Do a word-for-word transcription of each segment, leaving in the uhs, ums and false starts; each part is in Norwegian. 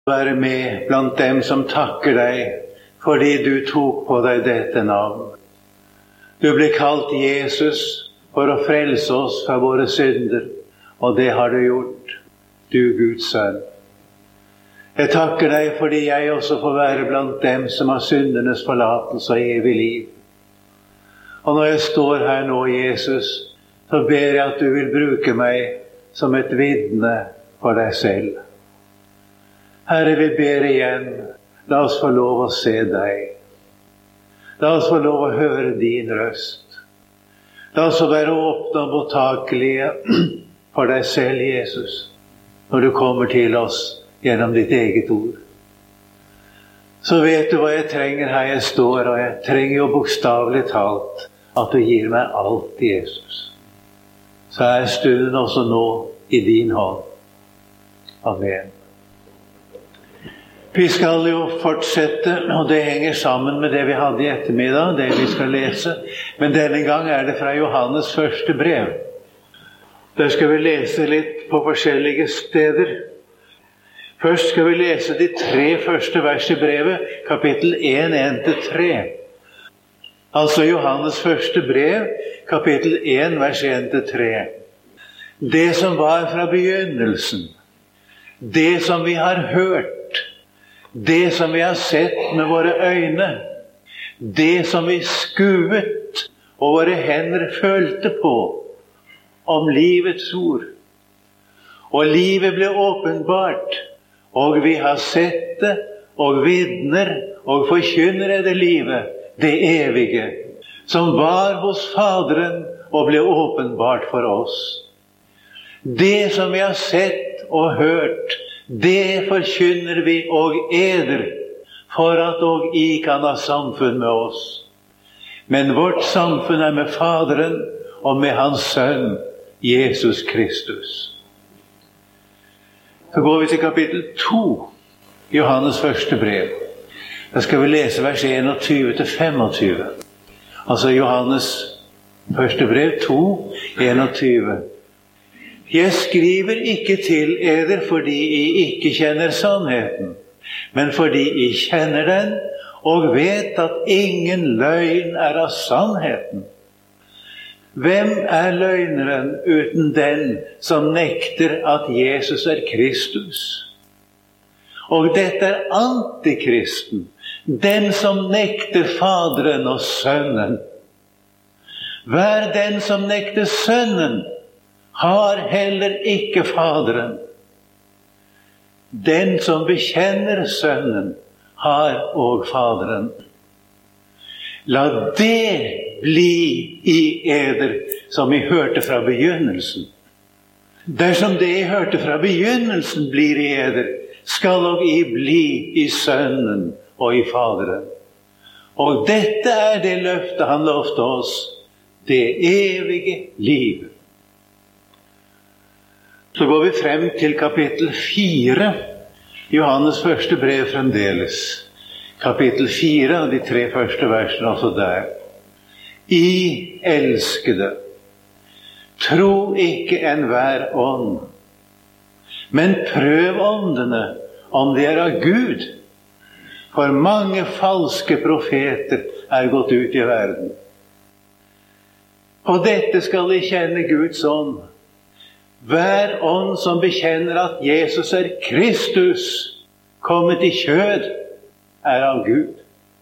Være med blant dem som takker deg fordi du tok på deg dette navn. Du ble kalt Jesus for å frelse oss fra våre synder, og det har du gjort, du Guds sønn. Jeg takker deg fordi jeg også får være blant dem som har syndernes forlatelse og evig liv. Og når jeg står her nå, Jesus, så ber jeg at du vil bruke meg som et vitne for deg selv. Herre, vi ber igjen, la oss få lov å se deg. La oss få lov å høre din røst. La oss få være åpne og mottakelige for deg selv, Jesus, når du kommer til oss gjennom ditt eget ord. Så vet du hva jeg trenger her jeg står, og jeg trenger jo bokstavelig talt at du gir meg alt, Jesus. Så er stunden også nå i din hånd. Amen. Vi skal jo fortsette, og det henger sammen med det vi hadde i ettermiddag, det vi skal lese. Men denne gang er det fra Johannes første brev. Der skal vi lese litt på forskjellige steder. Først skal vi lese de tre første vers i brevet, kapittel én, én til tre. Altså Johannes første brev, kapittel én, vers én til tre. Det som var fra begynnelsen, det som vi har hørt, det som vi har sett med våre øyne, det som vi skuet og våre hender følte på, om livets ord. Og livet ble åpenbart, og vi har sett det, og vitner og forkynner det livet, det evige, som var hos Faderen og ble åpenbart for oss. Det som vi har sett og hørt, det forkynner vi og eder, for at og I kan ha samfunn med oss. Men vårt samfunn er med Faderen og med Hans Sønn, Jesus Kristus. Så går vi til kapittel to, Johannes første brev. Da skal vi lese vers enogtyve til femogtyve. Altså Johannes første brev to, enogtyve. Jeg skriver ikke til eder fordi I ikke kjenner sannheten, men fordi I kjenner den, og vet at ingen løgn er av sannheten. Hvem er løgneren uten den som nekter at Jesus er Kristus? Og dette er antikristen, den som nekter Faderen og Sønnen. Hver den som nekter Sønnen, har heller ikke Faderen. Den som bekjenner Sønnen, har og Faderen. La det bli I eder som I hørte fra begynnelsen. Dersom det I hørte fra begynnelsen blir I eder, skal og I bli I Sønnen og I Faderen. Og dette er det løftet han lovte oss, det evige livet. Så går vi frem til kapittel fire, Johannes første brev fremdeles. Kapittel fire, og de tre første versene også der. I elskede, tro ikke enhver ånd, men prøv åndene om de er av Gud, for mange falske profeter er gått ut I verden. Og dette skal de kjenne Guds ånd. Hver ånd som bekjenner at Jesus er Kristus, kommet I kjød, er av Gud.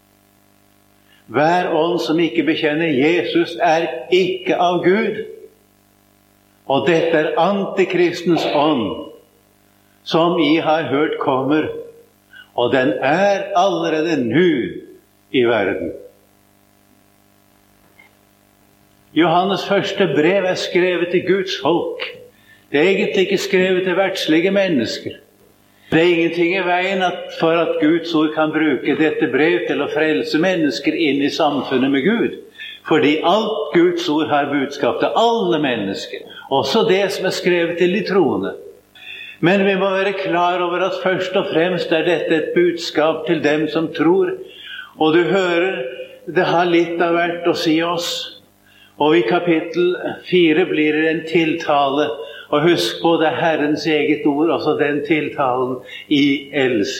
Hver ånd som ikke bekjenner Jesus, er ikke av Gud. Og dette er antikristens ånd, som I har hørt kommer, og den er allerede nå I verden. Johannes første brev er skrevet til Guds folk. Det er egentlig ikke skrevet til verdslige mennesker. Det er ingenting I veien at for at Guds ord kan bruke dette brev til å frelse mennesker inn I samfunnet med Gud. Fordi alt Guds ord har budskap til alle mennesker, også det som er skrevet til de troende. Men vi må være klar over at først og fremst er dette et budskap til dem som tror. Og du hører, det har litt av hvert å si oss. Og I kapittel fire blir det en tiltale Og husk på, det er Herrens eget ord, også den tiltalen i elsk.